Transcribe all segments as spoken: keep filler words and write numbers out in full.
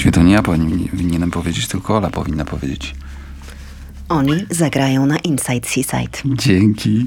Właściwie to nie ja powinienem powiedzieć, tylko Ola powinna powiedzieć. Oni zagrają na Inside Seaside. Dzięki.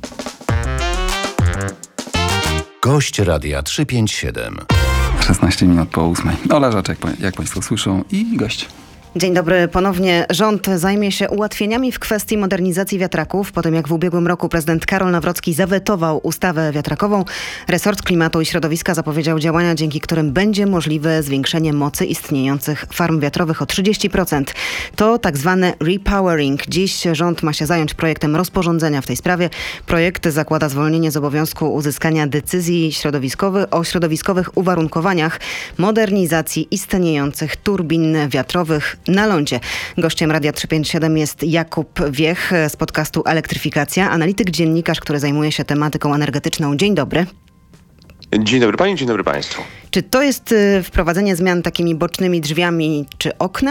Gość Radia trzysta pięćdziesiąt siedem. szesnaście minut po ósmej. Ola Żaczek, jak Państwo słyszą, i gość. Dzień dobry ponownie. Rząd zajmie się ułatwieniami w kwestii modernizacji wiatraków. Po tym jak w ubiegłym roku prezydent Karol Nawrocki zawetował ustawę wiatrakową, resort klimatu i środowiska zapowiedział działania, dzięki którym będzie możliwe zwiększenie mocy istniejących farm wiatrowych o trzydzieści procent. To tak zwany repowering. Dziś rząd ma się zająć projektem rozporządzenia w tej sprawie. Projekt zakłada zwolnienie z obowiązku uzyskania decyzji środowiskowych o środowiskowych uwarunkowaniach modernizacji istniejących turbin wiatrowych na lądzie. Gościem Radia trzysta pięćdziesiąt siedem jest Jakub Wiech z podcastu Elektryfikacja, analityk, dziennikarz, który zajmuje się tematyką energetyczną. Dzień dobry. Dzień dobry Pani, dzień dobry Państwu. Czy to jest wprowadzenie zmian takimi bocznymi drzwiami czy oknem?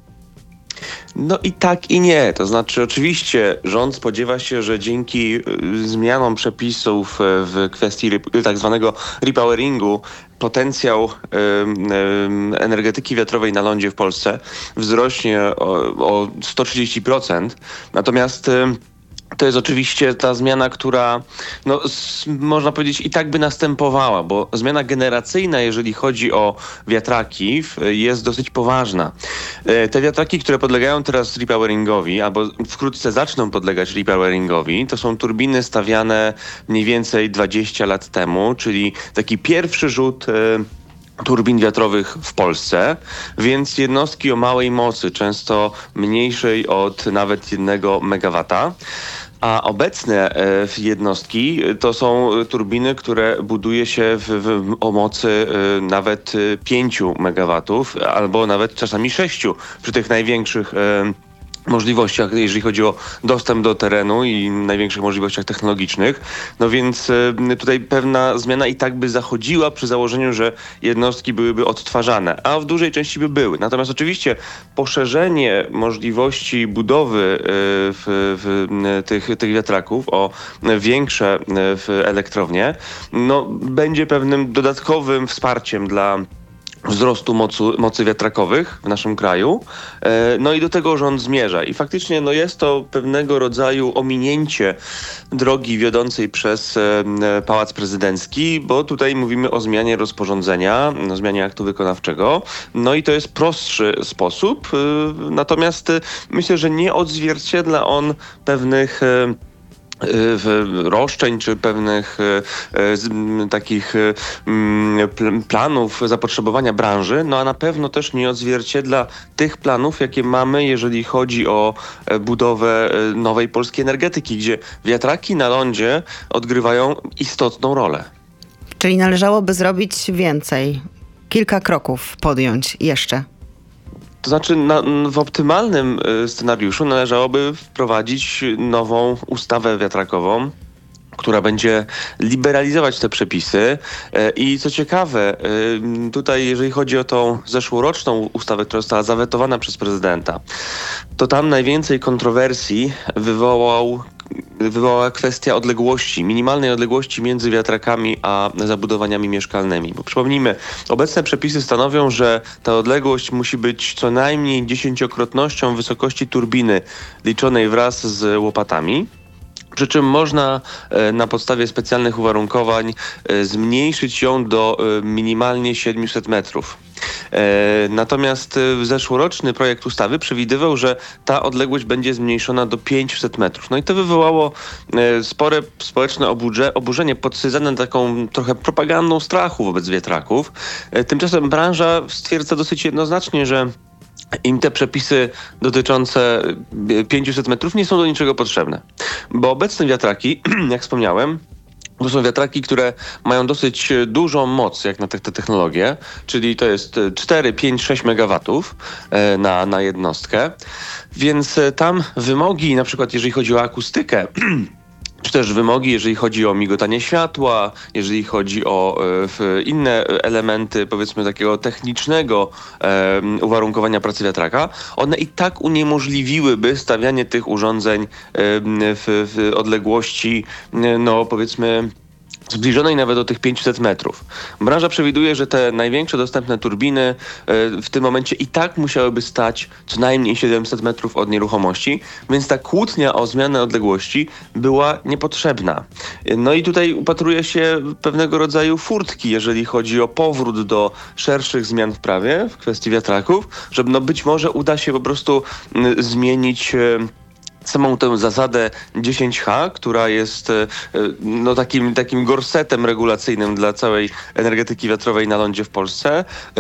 No i tak i nie. To znaczy oczywiście rząd spodziewa się, że dzięki zmianom przepisów w kwestii tak zwanego repoweringu potencjał y, y, energetyki wiatrowej na lądzie w Polsce wzrośnie o, o sto trzydzieści procent. Natomiast y, to jest oczywiście ta zmiana, która no, s, można powiedzieć i tak by następowała, bo zmiana generacyjna, jeżeli chodzi o wiatraki, jest dosyć poważna. Te wiatraki, które podlegają teraz repoweringowi, albo wkrótce zaczną podlegać repoweringowi, to są turbiny stawiane mniej więcej dwadzieścia lat temu, czyli taki pierwszy rzut turbin wiatrowych w Polsce, więc jednostki o małej mocy, często mniejszej od nawet jednego megawata. A obecne e, jednostki to są turbiny, które buduje się w, w, o mocy e, nawet pięciu megawatów, albo nawet czasami sześciu przy tych największych e, możliwościach, jeżeli chodzi o dostęp do terenu i największych możliwościach technologicznych. No więc y, tutaj pewna zmiana i tak by zachodziła przy założeniu, że jednostki byłyby odtwarzane, a w dużej części by były. Natomiast oczywiście poszerzenie możliwości budowy y, w, w, tych, tych wiatraków o większe y, w elektrownie, no będzie pewnym dodatkowym wsparciem dla wzrostu mocy, mocy wiatrakowych w naszym kraju. No i do tego rząd zmierza. I faktycznie no jest to pewnego rodzaju ominięcie drogi wiodącej przez Pałac Prezydencki, bo tutaj mówimy o zmianie rozporządzenia, o zmianie aktu wykonawczego. No i to jest prostszy sposób. Natomiast myślę, że nie odzwierciedla on pewnych roszczeń czy pewnych e, takich e, planów zapotrzebowania branży, no a na pewno też nie odzwierciedla tych planów, jakie mamy, jeżeli chodzi o budowę nowej polskiej energetyki, gdzie wiatraki na lądzie odgrywają istotną rolę. Czyli należałoby zrobić więcej, kilka kroków podjąć jeszcze. To znaczy na, w optymalnym scenariuszu należałoby wprowadzić nową ustawę wiatrakową, która będzie liberalizować te przepisy. I co ciekawe, tutaj jeżeli chodzi o tą zeszłoroczną ustawę, która została zawetowana przez prezydenta, to tam najwięcej kontrowersji wywołał wywołała kwestia odległości, minimalnej odległości między wiatrakami a zabudowaniami mieszkalnymi. Bo przypomnijmy, obecne przepisy stanowią, że ta odległość musi być co najmniej dziesięciokrotnością wysokości turbiny liczonej wraz z łopatami. Przy czym można na podstawie specjalnych uwarunkowań zmniejszyć ją do minimalnie siedmiuset metrów. Natomiast zeszłoroczny projekt ustawy przewidywał, że ta odległość będzie zmniejszona do pięciuset metrów. No i to wywołało spore społeczne oburze, oburzenie podsycane taką trochę propagandą strachu wobec wiatraków. Tymczasem branża stwierdza dosyć jednoznacznie, że im te przepisy dotyczące pięciuset metrów nie są do niczego potrzebne. Bo obecne wiatraki, jak wspomniałem, to są wiatraki, które mają dosyć dużą moc jak na te, te technologie, czyli to jest cztery, pięć, sześć megawatów na, na jednostkę. Więc tam wymogi, na przykład jeżeli chodzi o akustykę, czy też wymogi, jeżeli chodzi o migotanie światła, jeżeli chodzi o e, inne elementy, powiedzmy, takiego technicznego e, uwarunkowania pracy wiatraka, one i tak uniemożliwiłyby stawianie tych urządzeń e, w, w odległości, no powiedzmy, zbliżonej nawet do tych pięciuset metrów. Branża przewiduje, że te największe dostępne turbiny e, w tym momencie i tak musiałyby stać co najmniej siedemset metrów od nieruchomości, więc ta kłótnia o zmianę odległości była niepotrzebna. No i tutaj upatruje się pewnego rodzaju furtki, jeżeli chodzi o powrót do szerszych zmian w prawie w kwestii wiatraków, że no być może uda się po prostu m, zmienić e, samą tę zasadę dziesięć H, która jest e, no, takim, takim gorsetem regulacyjnym dla całej energetyki wiatrowej na lądzie w Polsce, e,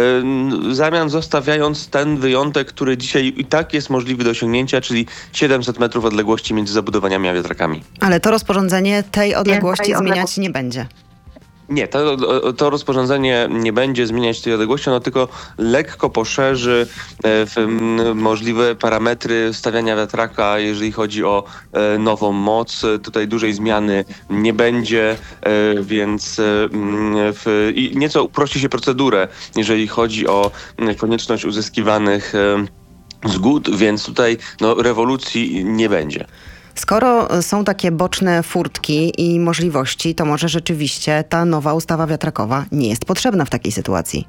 w zamian zostawiając ten wyjątek, który dzisiaj i tak jest możliwy do osiągnięcia, czyli siedemset metrów odległości między zabudowaniami a wiatrakami. Ale to rozporządzenie tej odległości tej zmieniać odległości. nie będzie. Nie, to, to rozporządzenie nie będzie zmieniać tej odległości, ono tylko lekko poszerzy e, w, m, możliwe parametry stawiania wiatraka, jeżeli chodzi o e, nową moc. Tutaj dużej zmiany nie będzie, e, więc e, m, w, i nieco uprości się procedurę, jeżeli chodzi o m, konieczność uzyskiwanych e, zgód, więc tutaj no, rewolucji nie będzie. Skoro są takie boczne furtki i możliwości, to może rzeczywiście ta nowa ustawa wiatrakowa nie jest potrzebna w takiej sytuacji.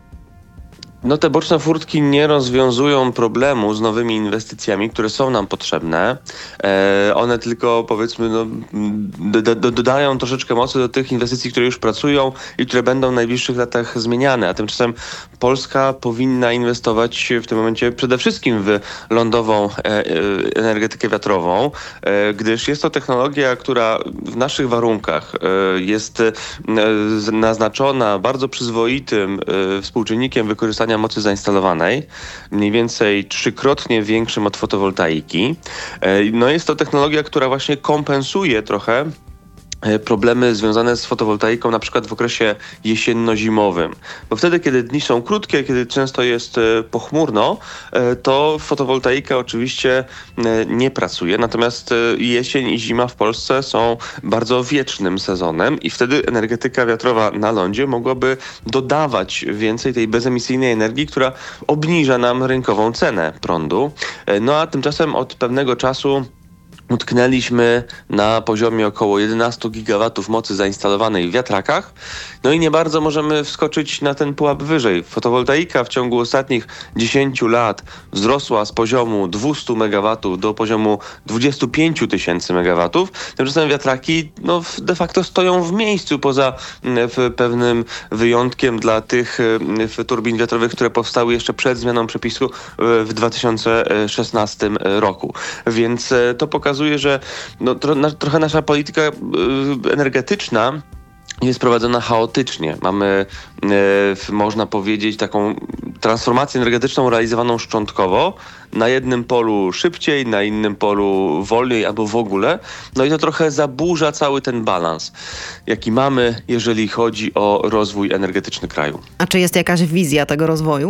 No te boczne furtki nie rozwiązują problemu z nowymi inwestycjami, które są nam potrzebne. E, one tylko powiedzmy no, do, do, dodają troszeczkę mocy do tych inwestycji, które już pracują i które będą w najbliższych latach zmieniane. A tymczasem Polska powinna inwestować w tym momencie przede wszystkim w lądową e, e, energetykę wiatrową, e, gdyż jest to technologia, która w naszych warunkach e, jest e, naznaczona bardzo przyzwoitym e, współczynnikiem wykorzystania mocy zainstalowanej, mniej więcej trzykrotnie większym od fotowoltaiki. No jest to technologia, która właśnie kompensuje trochę problemy związane z fotowoltaiką, na przykład w okresie jesienno-zimowym. Bo wtedy, kiedy dni są krótkie, kiedy często jest pochmurno, to fotowoltaika oczywiście nie pracuje. Natomiast jesień i zima w Polsce są bardzo wiecznym sezonem i wtedy energetyka wiatrowa na lądzie mogłaby dodawać więcej tej bezemisyjnej energii, która obniża nam rynkową cenę prądu. No a tymczasem od pewnego czasu utknęliśmy na poziomie około jedenaście gigawatów mocy zainstalowanej w wiatrakach. No i nie bardzo możemy wskoczyć na ten pułap wyżej. Fotowoltaika w ciągu ostatnich dziesięciu lat wzrosła z poziomu dwieście megawatów do poziomu dwadzieścia pięć tysięcy megawatów. Tymczasem wiatraki no, de facto stoją w miejscu poza w pewnym wyjątkiem dla tych w turbin wiatrowych, które powstały jeszcze przed zmianą przepisu w dwa tysiące szesnastym roku. Więc to pokazuje, że no, tro, na, trochę nasza polityka y, energetyczna jest prowadzona chaotycznie. Mamy, e, można powiedzieć, taką transformację energetyczną realizowaną szczątkowo. Na jednym polu szybciej, na innym polu wolniej albo w ogóle. No i to trochę zaburza cały ten balans, jaki mamy, jeżeli chodzi o rozwój energetyczny kraju. A czy jest jakaś wizja tego rozwoju?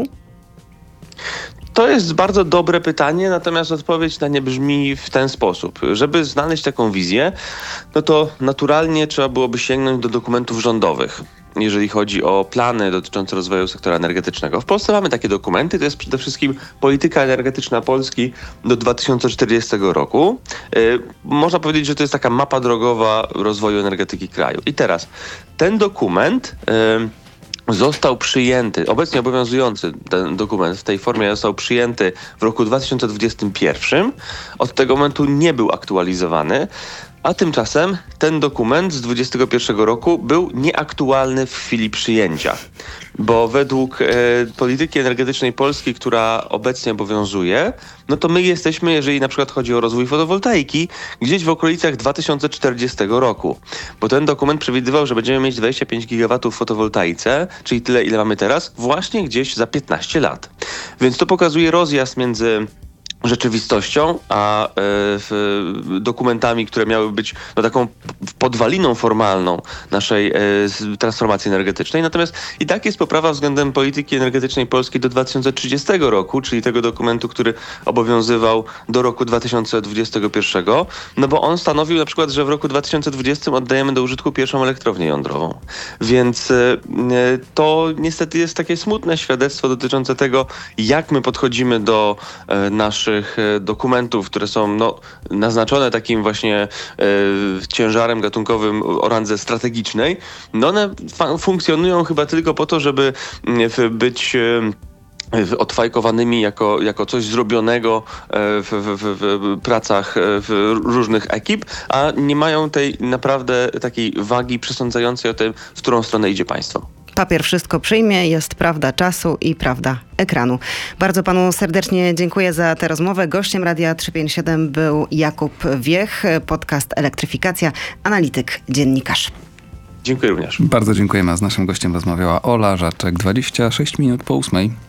To jest bardzo dobre pytanie, natomiast odpowiedź na nie brzmi w ten sposób. Żeby znaleźć taką wizję, no to naturalnie trzeba byłoby sięgnąć do dokumentów rządowych, jeżeli chodzi o plany dotyczące rozwoju sektora energetycznego. W Polsce mamy takie dokumenty, to jest przede wszystkim polityka energetyczna Polski do dwa tysiące czterdziestego roku. Yy, można powiedzieć, że to jest taka mapa drogowa rozwoju energetyki kraju. I teraz ten dokument Yy, został przyjęty, obecnie obowiązujący ten dokument w tej formie został przyjęty w roku dwa tysiące dwudziestym pierwszym. Od tego momentu nie był aktualizowany, a tymczasem ten dokument z dwudziestego pierwszego roku był nieaktualny w chwili przyjęcia. Bo według e, polityki energetycznej Polski, która obecnie obowiązuje, no to my jesteśmy, jeżeli na przykład chodzi o rozwój fotowoltaiki, gdzieś w okolicach dwa tysiące czterdziestego roku. Bo ten dokument przewidywał, że będziemy mieć dwadzieścia pięć gigawatów w fotowoltaice, czyli tyle, ile mamy teraz, właśnie gdzieś za piętnaście lat. Więc to pokazuje rozjazd między rzeczywistością, a e, w, dokumentami, które miały być no, taką podwaliną formalną naszej e, transformacji energetycznej. Natomiast i tak jest poprawa względem polityki energetycznej Polski do dwa tysiące trzydziestego roku, czyli tego dokumentu, który obowiązywał do roku dwa tysiące dwudziestego pierwszego, no bo on stanowił na przykład, że w roku dwa tysiące dwudziestym oddajemy do użytku pierwszą elektrownię jądrową. Więc e, to niestety jest takie smutne świadectwo dotyczące tego, jak my podchodzimy do e, naszych ważnych e, dokumentów, które są no, naznaczone takim właśnie e, ciężarem gatunkowym o randze strategicznej, no one fa- funkcjonują chyba tylko po to, żeby m, być e, odfajkowanymi jako, jako coś zrobionego w, w, w, w pracach w różnych ekip, a nie mają tej naprawdę takiej wagi przesądzającej o tym, w którą stronę idzie państwo. Papier wszystko przyjmie, jest prawda czasu i prawda ekranu. Bardzo panu serdecznie dziękuję za tę rozmowę. Gościem Radia trzysta pięćdziesiąt siedem był Jakub Wiech, podcast Elektryfikacja, analityk, dziennikarz. Dziękuję również. Bardzo dziękujemy. A z naszym gościem rozmawiała Ola Żaczek. dwadzieścia sześć minut po ósmej.